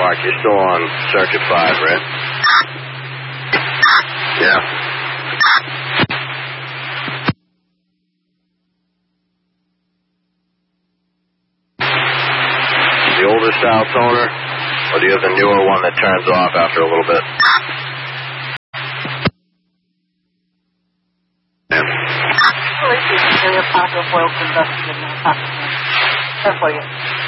Mark, you're still on circuit 5, right? Yeah. The older style toner, or do you have the newer one that turns off after a little bit? Police is very popular for investigation. For you.